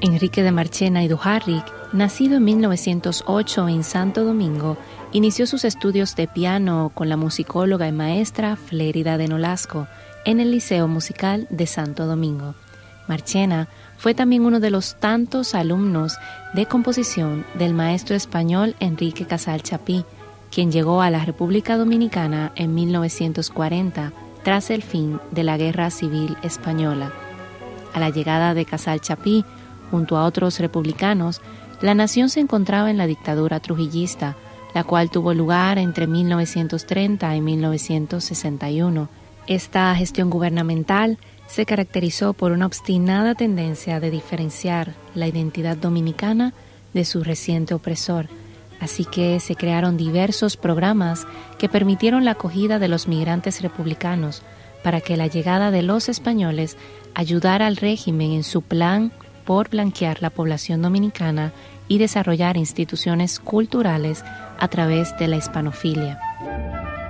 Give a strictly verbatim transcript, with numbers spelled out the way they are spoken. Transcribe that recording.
Enrique de Marchena y Dujarric, nacido en mil novecientos ocho en Santo Domingo, inició sus estudios de piano con la musicóloga y maestra Flérida de Nolasco en el Liceo Musical de Santo Domingo. Marchena fue también uno de los tantos alumnos de composición del maestro español Enrique Casal Chapí, quien llegó a la República Dominicana en mil novecientos cuarenta tras el fin de la Guerra Civil Española. A la llegada de Casal Chapí, junto a otros republicanos, la nación se encontraba en la dictadura trujillista, la cual tuvo lugar entre mil novecientos treinta y mil novecientos sesenta y uno. Esta gestión gubernamental se caracterizó por una obstinada tendencia de diferenciar la identidad dominicana de su reciente opresor, así que se crearon diversos programas que permitieron la acogida de los migrantes republicanos para que la llegada de los españoles ayudara al régimen en su plan por blanquear la población dominicana y desarrollar instituciones culturales a través de la hispanofilia.